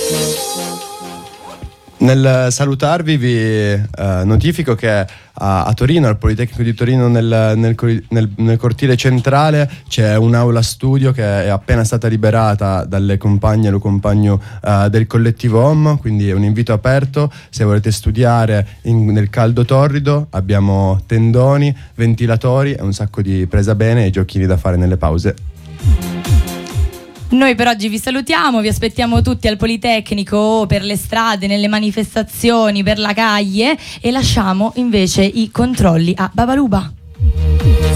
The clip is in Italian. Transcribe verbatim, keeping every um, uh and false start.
Nel salutarvi vi eh, notifico che a, a Torino, al Politecnico di Torino, nel, nel, nel, nel cortile centrale c'è un'aula studio che è appena stata liberata dalle compagne e lo compagno eh, del collettivo O M, quindi è un invito aperto. Se volete studiare in, nel caldo torrido abbiamo tendoni, ventilatori e un sacco di presa bene e giochini da fare nelle pause. Noi per oggi vi salutiamo, vi aspettiamo tutti al Politecnico, per le strade, nelle manifestazioni, per la calle, e lasciamo invece i controlli a Babaluba.